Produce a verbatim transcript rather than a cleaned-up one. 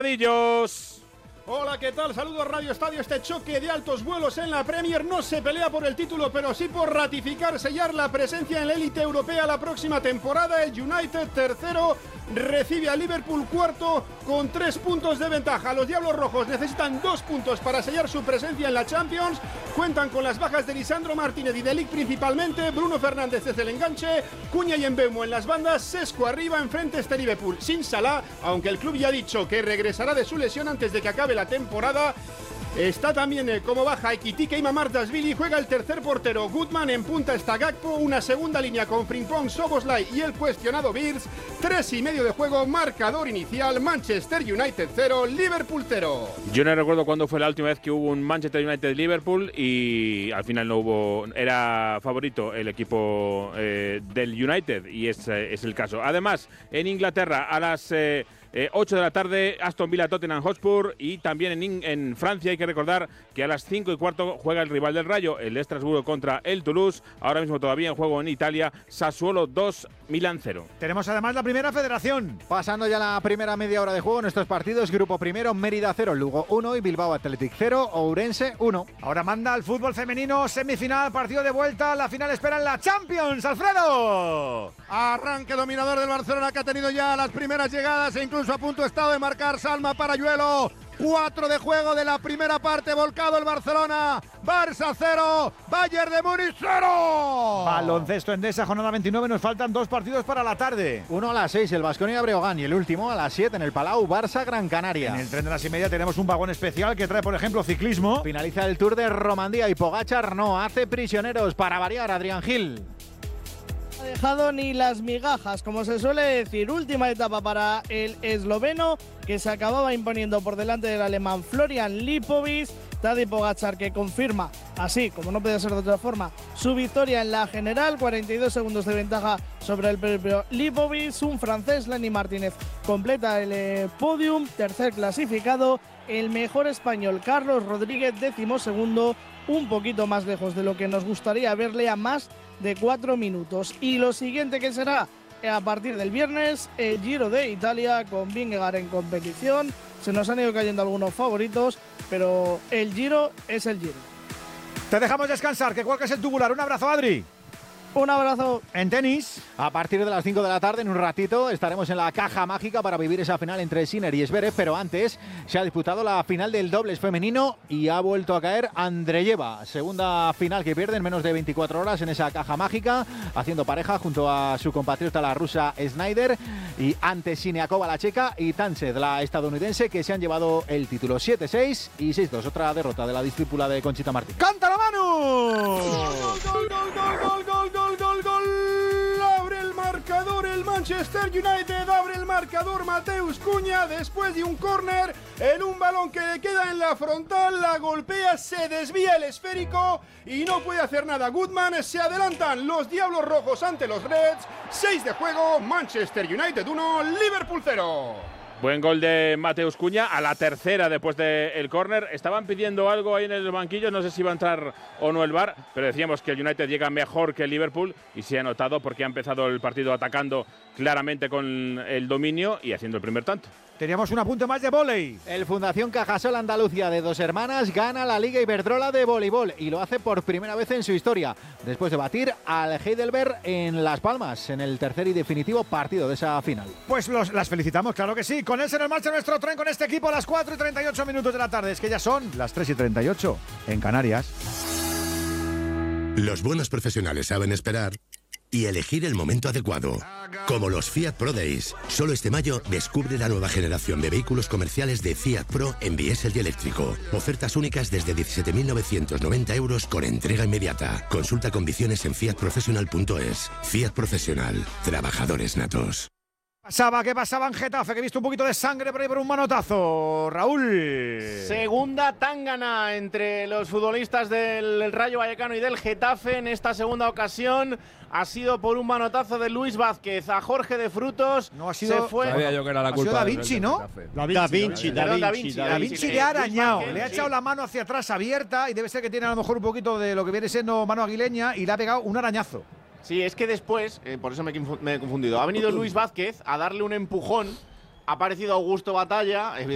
Dillos. Hola, ¿qué tal? Saludos Radio Estadio. Este choque de altos vuelos en la Premier no se pelea por el título, pero sí por ratificar, sellar la presencia en la élite europea la próxima temporada. El United, tercero, recibe a Liverpool, cuarto, con tres puntos de ventaja. Los Diablos Rojos necesitan dos puntos para sellar su presencia en la Champions. Cuentan con las bajas de Lisandro Martínez y de Ligt principalmente. Bruno Fernández es el enganche, Cuña y Mbeumo en las bandas, Sesco arriba, enfrente este Liverpool sin Salah, aunque el club ya ha dicho que regresará de su lesión antes de que acabe la temporada. Está también eh, como baja Ekitike y Mamardashvili. Juega el tercer portero Goodman, en punta está Gakpo, una segunda línea con Frimpong, Szoboszlai y el cuestionado Birz. Tres y medio de juego, marcador inicial, Manchester United cero, Liverpool cero. Yo no recuerdo cuándo fue la última vez que hubo un Manchester United-Liverpool y al final no hubo, era favorito el equipo eh, del United y es, eh, es el caso. Además, en Inglaterra a las Eh, Eh, ocho de la tarde, Aston Villa, Tottenham Hotspur, y también en, en Francia hay que recordar que a las cinco y cuarto juega el rival del Rayo, el Estrasburgo contra el Toulouse. Ahora mismo todavía en juego en Italia, Sassuolo dos, Milan cero. Tenemos además la primera federación. Pasando ya la primera media hora de juego en estos partidos, grupo primero, Mérida cero, Lugo uno y Bilbao Athletic cero, Ourense uno. Ahora manda el fútbol femenino, semifinal, partido de vuelta, la final espera en la Champions, Alfredo. Arranque dominador del Barcelona, que ha tenido ya las primeras llegadas e incluso a punto estado de marcar Salma Parayuelo. Cuatro de juego de la primera parte, volcado el Barcelona. Barça cero, Bayern de Múnich cero. Baloncesto Endesa, jornada veintinueve, nos faltan dos partidos para la tarde. Uno a las seis, el Baskonia Breogán, y el último a las siete en el Palau, Barça Gran Canaria. En el tren de las y media tenemos un vagón especial que trae, por ejemplo, ciclismo. Finaliza el Tour de Romandía y Pogačar no hace prisioneros, para variar, Adrián Gil. No ha dejado ni las migajas, como se suele decir. Última etapa para el esloveno, que se acababa imponiendo por delante del alemán Florian Lipovic. Tadej Pogačar, que confirma, así como no puede ser de otra forma, su victoria en la general, cuarenta y dos segundos de ventaja sobre el propio Lipovic. Un francés, Lenny Martínez, completa el eh, podium, tercer clasificado. El mejor español, Carlos Rodríguez, décimo segundo, un poquito más lejos de lo que nos gustaría verle, a más de cuatro minutos. Y lo siguiente que será a partir del viernes, el Giro de Italia, con Vingegaard en competición. Se nos han ido cayendo algunos favoritos, pero el Giro es el Giro. Te dejamos descansar, que cuelgues el tubular. Un abrazo, Adri. Un abrazo. En tenis, a partir de las cinco de la tarde, en un ratito, estaremos en la caja mágica para vivir esa final entre Sinner y Zverev, pero antes se ha disputado la final del dobles femenino y ha vuelto a caer Andreyeva. Segunda final que pierde en menos de veinticuatro horas en esa caja mágica, haciendo pareja junto a su compatriota la rusa Snyder, y ante Siniakova, la checa, y Tánchez, la estadounidense, que se han llevado el título siete seis y seis dos. Otra derrota de la discípula de Conchita Martín. ¡Canta la mano! ¡Gol, gol, gol, gol, gol, gol, gol, gol, gol! Abre el marcador el Manchester United, abre el marcador Mateus Cuña después de un córner en un balón que le queda en la frontal, la golpea, se desvía el esférico y no puede hacer nada. Goodman, se adelantan los Diablos Rojos ante los Reds, seis de juego, Manchester United uno, Liverpool cero. Buen gol de Mateus Cuña a la tercera después del córner. Estaban pidiendo algo ahí en el banquillo, no sé si iba a entrar o no el V A R, pero decíamos que el United llega mejor que el Liverpool y se ha notado porque ha empezado el partido atacando claramente con el dominio y haciendo el primer tanto. Teníamos un apunte más de vóley. El Fundación Cajasol Andalucía de Dos Hermanas gana la Liga Iberdrola de voleibol y lo hace por primera vez en su historia, después de batir al Heidelberg en Las Palmas en el tercer y definitivo partido de esa final. Pues los, las felicitamos, claro que sí. Con él se nos marcha nuestro tren con este equipo a las cuatro y treinta y ocho minutos de la tarde. Es que ya son las tres y treinta y ocho en Canarias. Los buenos profesionales saben esperar y elegir el momento adecuado. Como los Fiat Pro Days. Solo este mayo descubre la nueva generación de vehículos comerciales de Fiat Pro en diésel y eléctrico. Ofertas únicas desde diecisiete mil novecientos noventa euros con entrega inmediata. Consulta condiciones en fiat professional punto es. Fiat Profesional. Trabajadores natos. Pasaba, ¿qué pasaba en Getafe? Que he visto un poquito de sangre por ahí por un manotazo. Raúl. Segunda tángana entre los futbolistas del Rayo Vallecano y del Getafe. En esta segunda ocasión ha sido por un manotazo de Luis Vázquez a Jorge de Frutos. No ha sido. Se fue. Sabía yo que era la ha culpa sido Da Vinci, ¿no? Da Vinci, Da Vinci, Da Vinci, Da Vinci, Da Vinci le ha arañado, le ha echado la mano hacia atrás abierta y debe ser que tiene a lo mejor un poquito de lo que viene siendo mano aguileña y le ha pegado un arañazo. Sí, es que después, eh, por eso me, me he confundido, ha venido Luis Vázquez a darle un empujón, ha aparecido Augusto Batalla,